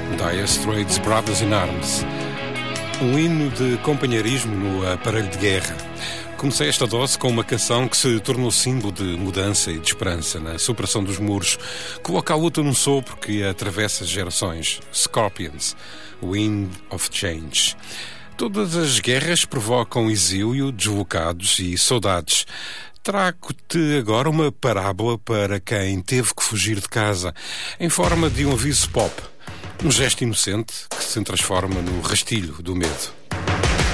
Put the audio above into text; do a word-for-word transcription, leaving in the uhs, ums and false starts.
Dire Straits Brothers in Arms. Um hino de companheirismo no aparelho de guerra. Comecei esta dose com uma canção que se tornou símbolo de mudança e de esperança na superação dos muros. Coloca a luta num sopro que atravessa gerações. Scorpions, Wind of Change. Todas as guerras provocam exílio, deslocados e saudades. Trago-te agora uma parábola para quem teve que fugir de casa, em forma de um aviso pop. Um gesto inocente que se transforma no rastilho do medo.